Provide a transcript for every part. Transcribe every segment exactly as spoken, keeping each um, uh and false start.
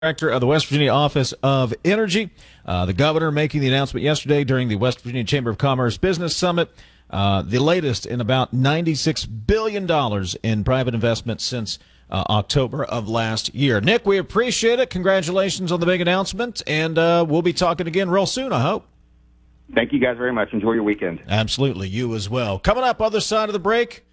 Director of the West Virginia Office of Energy. Uh, the governor making the announcement yesterday during the West Virginia Chamber of Commerce Business Summit, uh, the latest in about ninety-six billion dollars in private investment since uh, October of last year. Nick, we appreciate it. Congratulations on the big announcement, and uh, we'll be talking again real soon, I hope. Thank you guys very much. Enjoy your weekend. Absolutely. You as well. Coming up, other side of the break,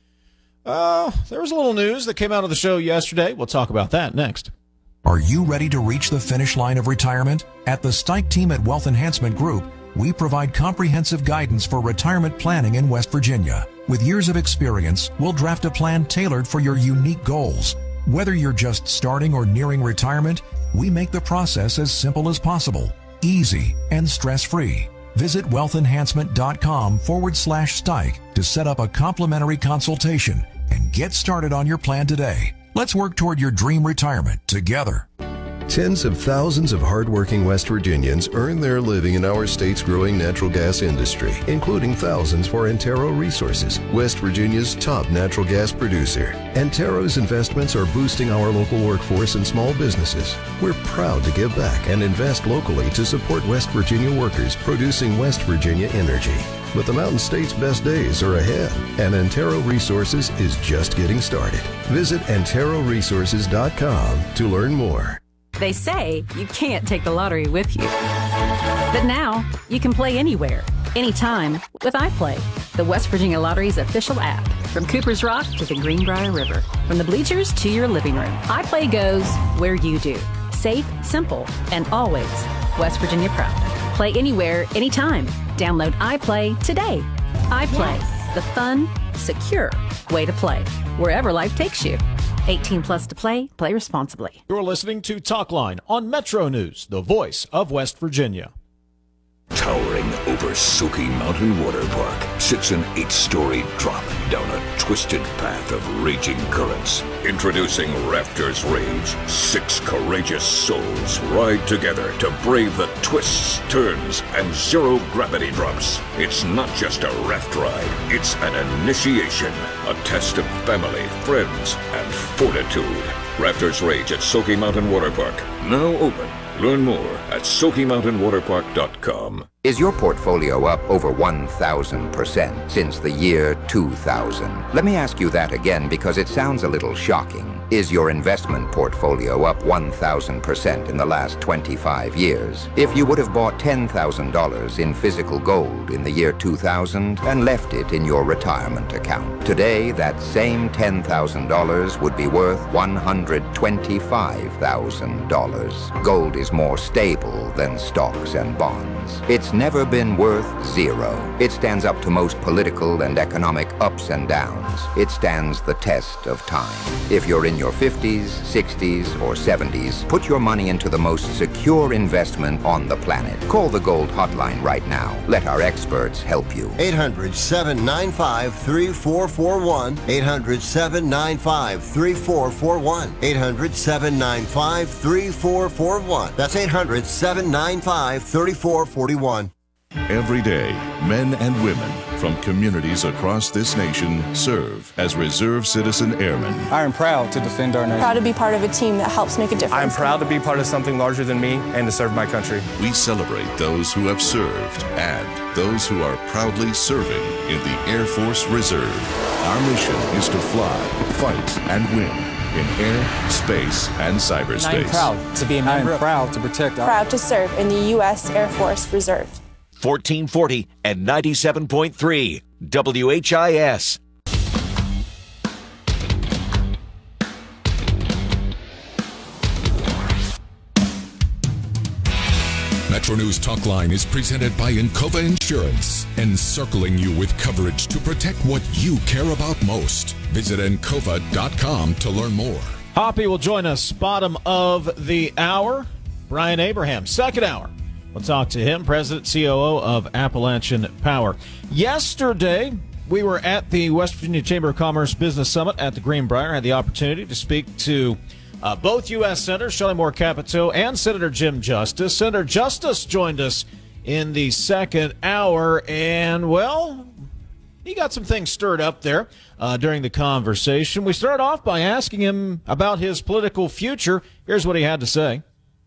uh, there was a little news that came out of the show yesterday. We'll talk about that next. Are you ready to reach the finish line of retirement? At the Stike team at Wealth Enhancement Group, we provide comprehensive guidance for retirement planning in West Virginia. With years of experience, we'll draft a plan tailored for your unique goals. Whether you're just starting or nearing retirement, we make the process as simple as possible, easy, and stress-free. Visit wealthenhancement.com forward slash Stike to set up a complimentary consultation and get started on your plan today. Let's work toward your dream retirement together. Tens of thousands of hardworking West Virginians earn their living in our state's growing natural gas industry, including thousands for Antero Resources, West Virginia's top natural gas producer. Antero's investments are boosting our local workforce and small businesses. We're proud to give back and invest locally to support West Virginia workers producing West Virginia energy. But the Mountain State's best days are ahead, and Antero Resources is just getting started. Visit antero resources dot com to learn more. They say you can't take the lottery with you. But now, you can play anywhere, anytime, with iPlay, the West Virginia Lottery's official app. From Cooper's Rock to the Greenbrier River, from the bleachers to your living room, iPlay goes where you do. Safe, simple, and always West Virginia proud. Play anywhere, anytime. Download iPlay today. iPlay, yes. The fun, secure way to play, wherever life takes you. eighteen plus to play. Play responsibly. You're listening to Talkline on Metro News, the voice of West Virginia. Towering over Soaky Mountain Water Park sits an eight-story drop down a twisted path of raging currents. Introducing Rafters Rage. Six courageous souls ride together to brave the twists, turns, and zero-gravity drops. It's not just a raft ride. It's an initiation, a test of family, friends, and fortitude. Rafters Rage at Soaky Mountain Water Park. Now open. Learn more at soaky mountain water park dot com. Is your portfolio up over one thousand percent since the year two thousand? Let me ask you that again because it sounds a little shocking. Is your investment portfolio up one thousand percent in the last twenty-five years? If you would have bought ten thousand dollars in physical gold in the year two thousand and left it in your retirement account, today that same ten thousand dollars would be worth one hundred twenty-five thousand dollars. Gold is more stable than stocks and bonds. It's never been worth zero. It stands up to most political and economic ups and downs. It stands the test of time. If you're in your fifties, sixties, or seventies, put your money into the most secure investment on the planet. Call the Gold Hotline right now. Let our experts help you. eight hundred, seven nine five, three four four one. eight hundred, seven nine five, three four four one. eight hundred, seven nine five, three four four one. That's eight hundred, seven nine five, three four four one. Every day, men and women from communities across this nation serve as Reserve Citizen Airmen. I am proud to defend our nation. Proud to be part of a team that helps make a difference. I am proud to be part of something larger than me and to serve my country. We celebrate those who have served and those who are proudly serving in the Air Force Reserve. Our mission is to fly, fight, and win in air, space, and cyberspace. I am proud to be a member. I am proud to protect our... Proud to serve in the U S Air Force Reserve. fourteen forty and ninety-seven point three W H I S. Metro News Talkline is presented by Encova Insurance, encircling you with coverage to protect what you care about most. Visit encova dot com to learn more. Hoppy will join us bottom of the hour. Brian Abraham, second hour. We'll talk to him, President, C O O of Appalachian Power. Yesterday, we were at the West Virginia Chamber of Commerce Business Summit at the Greenbrier. I had the opportunity to speak to uh, both U S Senators, Shelley Moore Capito and Senator Jim Justice. Senator Justice joined us in the second hour, and, well, he got some things stirred up there uh, during the conversation. We started off by asking him about his political future. Here's what he had to say.